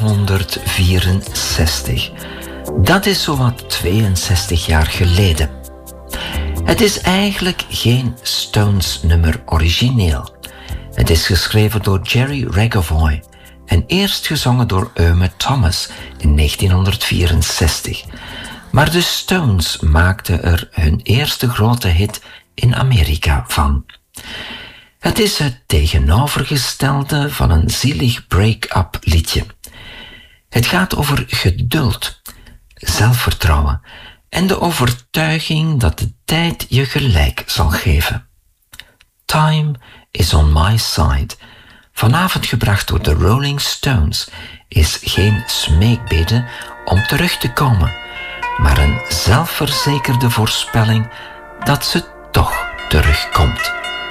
1964. Dat is zowat 62 jaar geleden. Het is eigenlijk geen Stones-nummer origineel. Het is geschreven door Jerry Regovoy en eerst gezongen door Irma Thomas in 1964. Maar de Stones maakten er hun eerste grote hit in Amerika van. Het is het tegenovergestelde van een zielig break-up liedje. Het gaat over geduld, zelfvertrouwen en de overtuiging dat de tijd je gelijk zal geven. Time is on my side, vanavond gebracht door de Rolling Stones, is geen smeekbede om terug te komen, maar een zelfverzekerde voorspelling dat ze toch terugkomt.